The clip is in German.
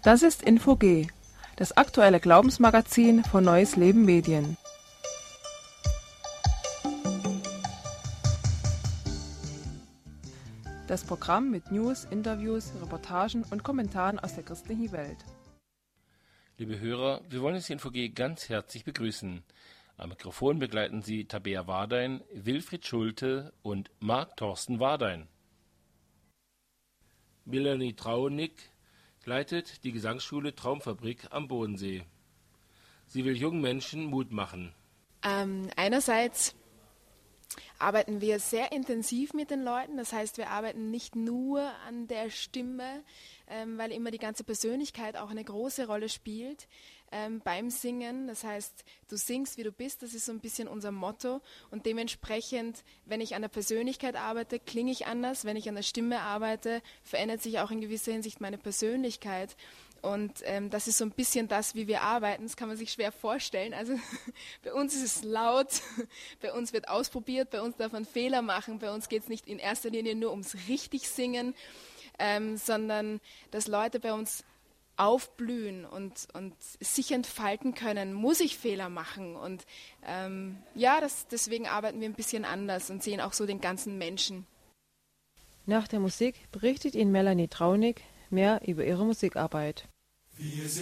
Das ist Info G, das aktuelle Glaubensmagazin von Neues Leben Medien. Das Programm mit News, Interviews, Reportagen und Kommentaren aus der christlichen Welt. Liebe Hörer, wir wollen Sie Info G ganz herzlich begrüßen. Am Mikrofon begleiten Sie Tabea Wardein, Wilfried Schulte und Marc Thorsten Wardein. Melanie Traunig leitet die Gesangsschule Traumfabrik am Bodensee. Sie will jungen Menschen Mut machen. Einerseits arbeiten wir sehr intensiv mit den Leuten, das heißt, wir arbeiten nicht nur an der Stimme, weil immer die ganze Persönlichkeit auch eine große Rolle spielt beim Singen. Das heißt, du singst, wie du bist, das ist so ein bisschen unser Motto und dementsprechend, wenn ich an der Persönlichkeit arbeite, klinge ich anders. Wenn ich an der Stimme arbeite, verändert sich auch in gewisser Hinsicht meine Persönlichkeit. Und das ist so ein bisschen das, wie wir arbeiten. Das kann man sich schwer vorstellen. Also bei uns ist es laut, bei uns wird ausprobiert, bei uns darf man Fehler machen, bei uns geht es nicht in erster Linie nur ums richtig Singen, sondern dass Leute bei uns aufblühen und sich entfalten können, muss ich Fehler machen. Und deswegen arbeiten wir ein bisschen anders und sehen auch so den ganzen Menschen. Nach der Musik berichtet Ihnen Melanie Traunig mehr über ihre Musikarbeit.